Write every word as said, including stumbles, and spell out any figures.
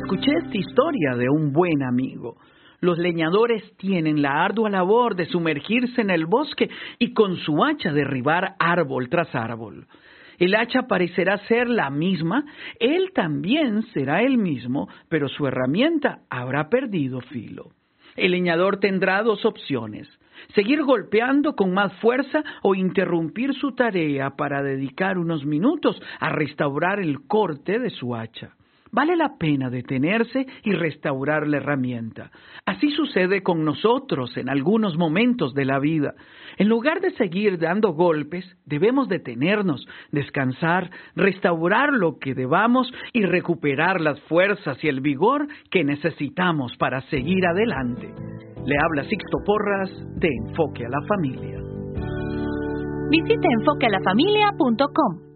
Escuché esta historia de un buen amigo. Los leñadores tienen la ardua labor de sumergirse en el bosque y con su hacha derribar árbol tras árbol. El hacha parecerá ser la misma, él también será el mismo, pero su herramienta habrá perdido filo. El leñador tendrá dos opciones: seguir golpeando con más fuerza o interrumpir su tarea para dedicar unos minutos a restaurar el corte de su hacha. Vale la pena detenerse y restaurar la herramienta. Así sucede con nosotros en algunos momentos de la vida. En lugar de seguir dando golpes, debemos detenernos, descansar, restaurar lo que debamos y recuperar las fuerzas y el vigor que necesitamos para seguir adelante. Le habla Sixto Porras de Enfoque a la Familia. Visite enfoque a la familia punto com.